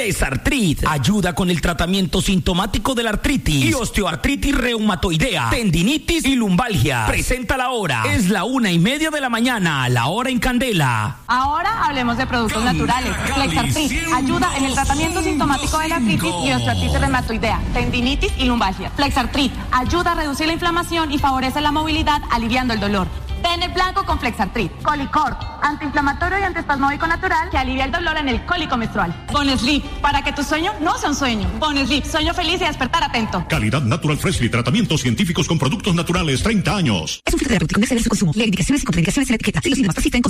Flexartrit ayuda con el tratamiento sintomático de la artritis y osteoartritis reumatoidea, tendinitis y lumbalgia. Presenta la hora. Es la 1:30 de la mañana, la hora en Candela. Ahora hablemos de productos naturales. Flexartrit ayuda en el tratamiento sintomático de la artritis y osteoartritis reumatoidea, tendinitis y lumbalgia. Flexartrit ayuda a reducir la inflamación y favorece la movilidad, aliviando el dolor. Pene blanco con Flexartrit. Colicort, antiinflamatorio y antiespasmódico natural que alivia el dolor en el cólico menstrual. Bonesleep, para que tu sueño no sea un sueño. Bonesleep, sueño feliz y despertar atento. Calidad Natural Freshly, tratamientos científicos con productos naturales, 30 años. Es un filtro terapéutico, no exceder su consumo. Lee indicaciones y contraindicaciones en la etiqueta. Si los síntomas persisten,